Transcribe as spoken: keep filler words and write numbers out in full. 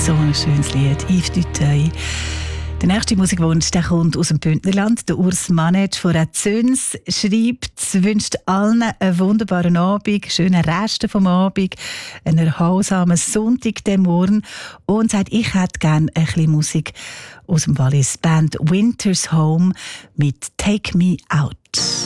So ein schönes Lied. Yves Duteuil. Der nächste Musikwunsch der kommt aus dem Bündnerland. Der Urs Manet von Züns schreibt, wünscht allen einen wunderbaren Abend, schönen Rest vom Abend, einen erholsamen Sonntag dem Morgen und sagt, ich hätte gerne ein bisschen Musik aus dem Wallis. Band Winter's Home mit Take Me Out.